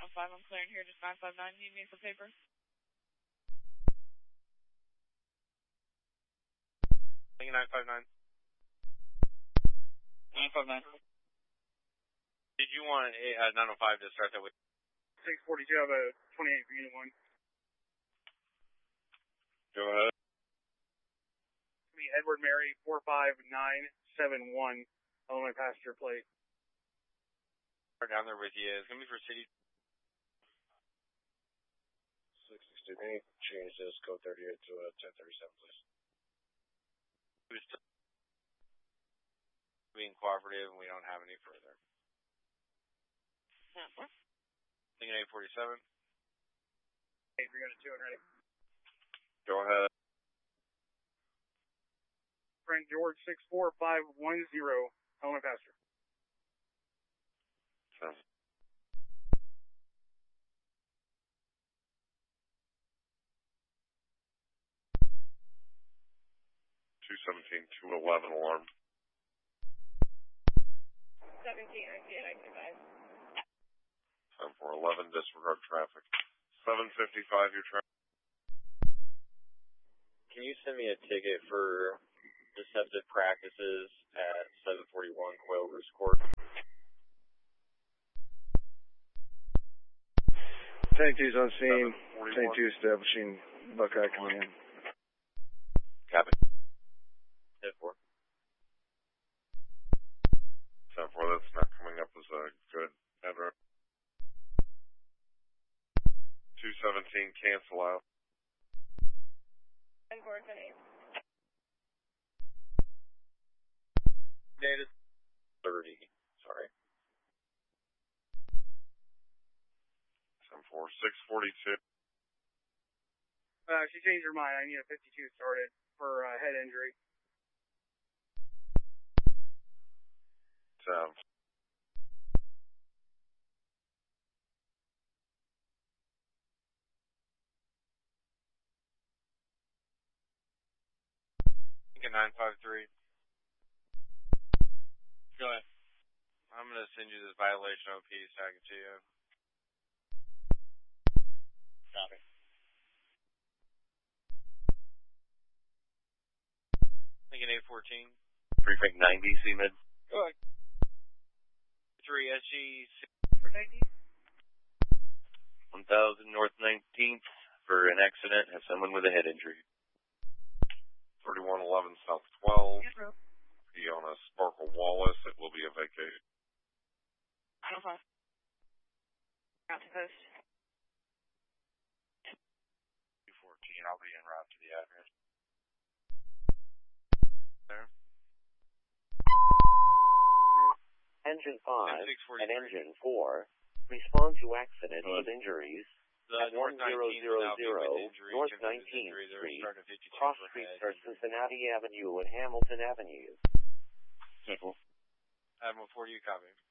915, I'm clearing here, just 959. Need me some paper? 959. 959. Did you want a 905 to start that with? 642, I have a 28 for Unit 1. Go ahead. Me, Edward Mary, 45971, Illinois passenger plate. Down there with you. It's going to be for City. 668, change this code 38 to 1037, please. Who's being cooperative, and we don't have any further. Thinking 847. 8, we're going to 2 and ready. Go ahead. Frank George, 64510, Illinois passenger. 217-211 alarm. 17, I see it, I see it. 10-4-11, disregard traffic. 755, your traffic. Can you send me a ticket for deceptive practices at 741 Quailver's Court? Tank 2's on scene. Tank 2 establishing Buckeye Command. Copy. 10-4. 10-4, that's not coming up as a good address. 217, cancel out. 10-4, 10-8. Data 30, sorry. 10-4, 642. She changed her mind. I need a 52 started for head injury. 10. Thinking 953. Go ahead. I'm going to send you this violation OP, tag it to you. Copy. Thinking 814. Prefect 90, C-Mid. Go ahead. 3 SG. 1000 North 19th for an accident. Have someone with a head injury. 3111 South 12. Yes, bro. Be on a Sparkle Wallace. It will be a vacation. 905. Out to post. 214. I'll be en route to the address. There. Engine 5 and 643. Engine 4 respond to accident with injuries at North 1000 North 19th Street, cross streets are Cincinnati Avenue and Hamilton Avenue. Admiral 4, you copy.